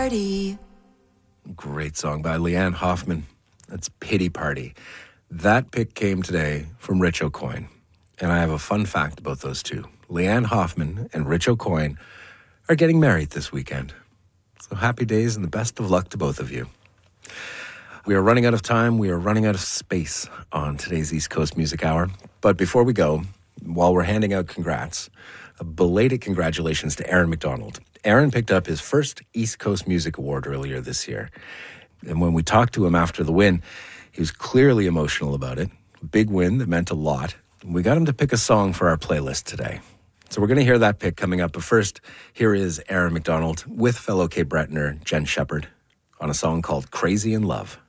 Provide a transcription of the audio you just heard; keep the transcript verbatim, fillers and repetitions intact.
party. Great song by Leanne Hoffman. That's Pity Party. That pick came today from Rich Aucoin. And I have a fun fact about those two. Leanne Hoffman and Rich Aucoin are getting married this weekend. So happy days and the best of luck to both of you. We are running out of time. We are running out of space on today's East Coast Music Hour. But before we go, while we're handing out congrats, a belated congratulations to Aaron McDonald. Aaron picked up his first East Coast Music Award earlier this year. And when we talked to him after the win, he was clearly emotional about it. A big win that meant a lot. We got him to pick a song for our playlist today. So we're going to hear that pick coming up. But first, here is Aaron McDonald with fellow Cape Bretoner Jen Shepherd on a song called Crazy in Love.